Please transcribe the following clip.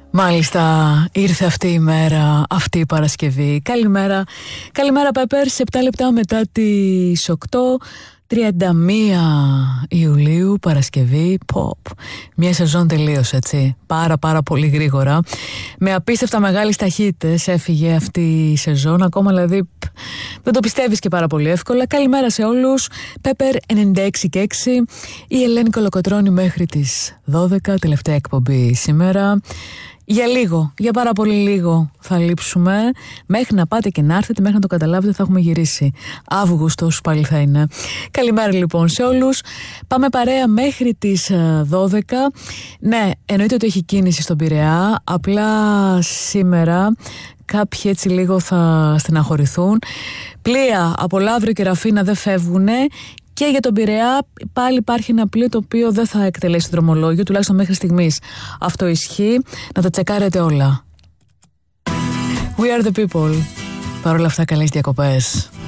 Μάλιστα, ήρθε αυτή η μέρα, αυτή η Παρασκευή. Καλημέρα, καλημέρα Πέπερ, σε 7 λεπτά μετά τις 8, 31 Ιουλίου, Παρασκευή. Μια σεζόν τελείωσε, έτσι, πάρα πολύ γρήγορα. Με απίστευτα μεγάλες ταχύτητες έφυγε αυτή η σεζόν, ακόμα δηλαδή δεν το πιστεύεις και πάρα πολύ εύκολα. Καλημέρα σε όλους, Πέπερ 96 και 6, η Ελένη Κολοκοτρώνη μέχρι τις 12, τελευταία εκπομπή σήμερα. Για λίγο, για πάρα πολύ λίγο θα λείψουμε. Μέχρι να πάτε και να έρθετε, μέχρι να το καταλάβετε, θα έχουμε γυρίσει. Αύγουστος πάλι θα είναι. Καλημέρα λοιπόν σε όλους. Πάμε παρέα μέχρι τις 12. Ναι, εννοείται ότι έχει κίνηση στον Πειραιά. Απλά σήμερα κάποιοι έτσι λίγο θα στεναχωρηθούν. Πλοία από Λαύριο και Ραφίνα δεν φεύγουνε. Και για τον Πειραιά πάλι υπάρχει ένα πλοίο το οποίο δεν θα εκτελέσει το δρομολόγιο, τουλάχιστον μέχρι στιγμής. Αυτό ισχύει. Να τα τσεκάρετε όλα. We are the people. Παρ' όλα αυτά, καλές διακοπές.